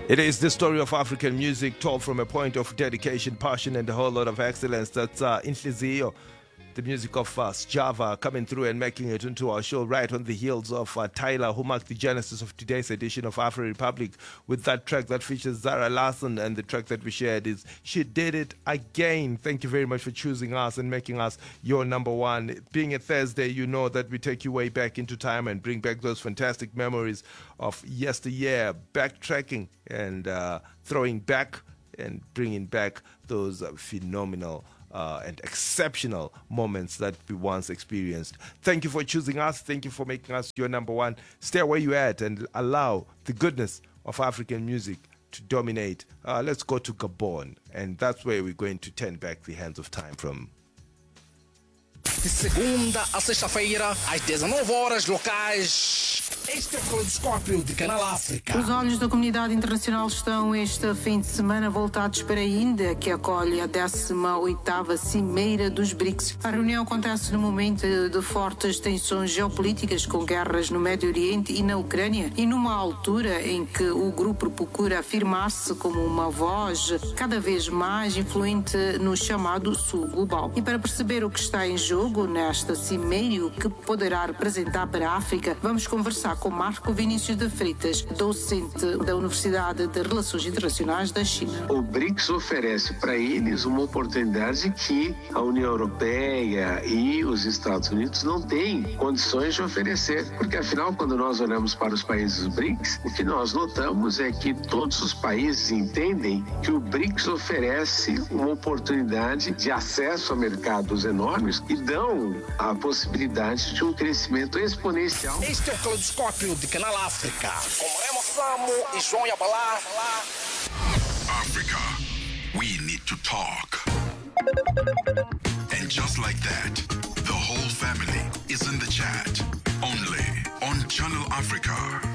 It is the story of African music told from a point of dedication, passion, and a whole lot of excellence. That's Inhliziyo, the music of Sjava, coming through and making it into our show right on the heels of Tyler, who marked the genesis of today's edition of Afro Republic with that track that features Zara Larsson, and the track that we shared is She Did It Again. Thank you very much for choosing us and making us your number one. Being a Thursday, you know that we take you way back into time and bring back those fantastic memories of yesteryear, backtracking and throwing back and bringing back those phenomenal and exceptional moments that we once experienced. Thank you for choosing us. Thank you for making us your number one. Stay where you're at and allow the goodness of African music to dominate. Let's go to Gabon, and that's where we're going to turn back the hands of time from. De segunda a sexta-feira, às 19 horas locais. Este é o Caleidoscópio de Canal África. Os olhos da comunidade internacional estão este fim de semana voltados para a Índia, que acolhe a 18ª Cimeira dos BRICS. A reunião acontece no momento de fortes tensões geopolíticas, com guerras no Médio Oriente e na Ucrânia, e numa altura em que o grupo procura afirmar-se como uma voz cada vez mais influente no chamado Sul Global. E para perceber o que está em jogo nesta cimeira e o que poderá representar para a África, vamos conversar com Marco Vinícius de Freitas, docente da Universidade de Relações Internacionais da China. O BRICS oferece para eles uma oportunidade que a União Europeia e os Estados Unidos não têm condições de oferecer, porque afinal, quando nós olhamos para os países do BRICS, o que nós notamos é que todos os países entendem que o BRICS oferece uma oportunidade de acesso a mercados enormes e dão a possibilidade de um crescimento exponencial. Este é o Caleidoscópio de Canal África, com Remo Samo e João Yabalá. Africa, we need to talk. And just like that, the whole family is in the chat. Only on Channel Africa.